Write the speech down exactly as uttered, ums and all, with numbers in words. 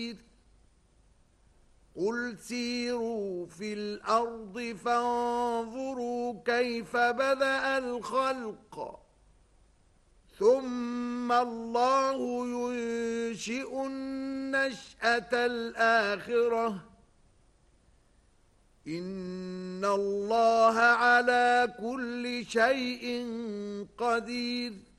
قل سيروا في الأرض فانظروا كيف بدأ الخلق ثم الله ينشئ النشأة الآخرة إن الله على كل شيء قدير